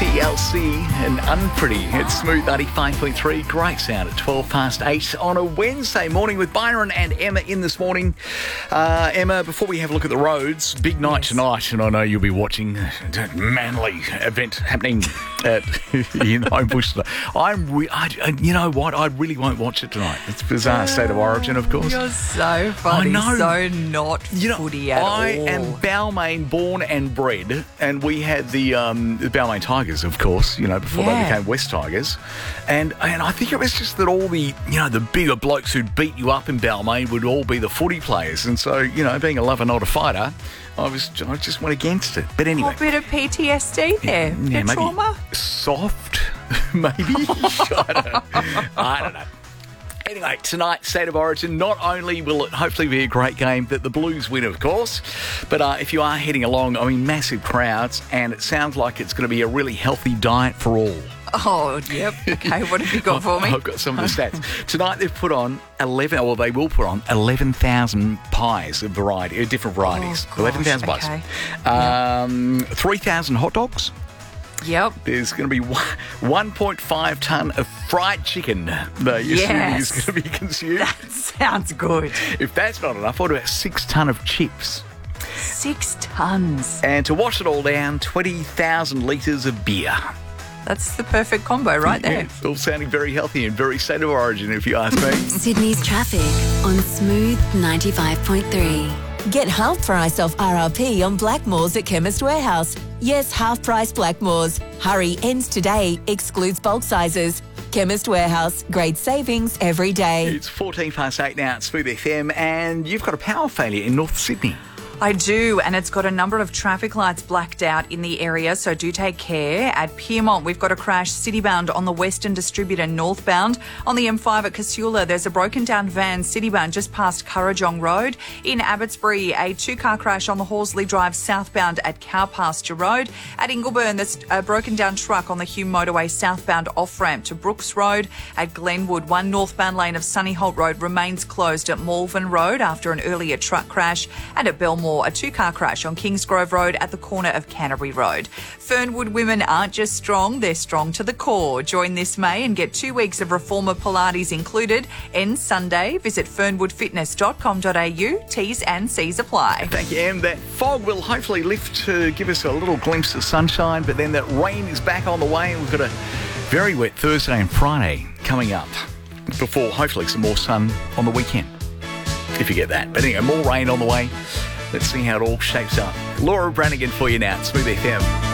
TLC and Unpretty. It's Smooth 95.3. Great sound at 8:12 on a Wednesday morning with Byron and Emma in this morning. Emma, before we have a look at the roads, big night tonight, and I know you'll be watching a Manly event happening at Homebush. You know what? I really won't watch it tonight. It's bizarre state of origin, of course. You're so funny. I know. So not footy at all. I am Balmain born and bred, and we had the Balmain Tigers, of course, before they became West Tigers. And I think it was just that all the, the bigger blokes who'd beat you up in Balmain would all be the footy players. And so, being a lover, not a fighter, I just went against it. But anyway. A bit of PTSD there. Yeah, maybe trauma? Soft, maybe. I don't know. Anyway, tonight, State of Origin, not only will it hopefully be a great game that the Blues win, of course, but if you are heading along, massive crowds, and it sounds like it's going to be a really healthy diet for all. Oh, yep. Okay, what have you got for me? I've got some of the stats. Tonight they've put on they will put on 11,000 pies of different varieties. Oh, 11,000 pies. Okay. 3,000 hot dogs. Yep. There's going to be 1.5 tonne of fried chicken that is going to be consumed. That sounds good. If that's not enough, what about 6 tonne of chips? 6 tonnes. And to wash it all down, 20,000 litres of beer. That's the perfect combo right there. Yeah, it's all sounding very healthy and very state of origin, if you ask me. Sydney's traffic on Smooth 95.3. Get half price off RRP on Blackmores at Chemist Warehouse. Yes, half price Blackmores. Hurry, ends today, excludes bulk sizes. Chemist Warehouse, great savings every day. It's 8:14 now at Smooth FM, and you've got a power failure in North Sydney. I do, and it's got a number of traffic lights blacked out in the area, so do take care. At Pyrmont, we've got a crash citybound on the Western Distributor northbound. On the M5 at Casula, there's a broken down van citybound just past Currajong Road. In Abbotsbury, a 2-car crash on the Horsley Drive southbound at Cowpasture Road. At Ingleburn, there's a broken down truck on the Hume Motorway southbound off-ramp to Brooks Road. At Glenwood, one northbound lane of Sunnyholt Road remains closed at Malvern Road after an earlier truck crash. And at Belmore, a 2-car crash on Kingsgrove Road at the corner of Canterbury Road. Fernwood women aren't just strong, they're strong to the core. Join this May and get 2 weeks of Reformer Pilates included. Ends Sunday. Visit fernwoodfitness.com.au. T's and C's apply. Thank you, Em. That fog will hopefully lift to give us a little glimpse of sunshine, but then that rain is back on the way. We've got a very wet Thursday and Friday coming up before hopefully some more sun on the weekend, if you get that. But anyway, more rain on the way. Let's see how it all shapes up. Laura Branigan for you now at Smooth FM.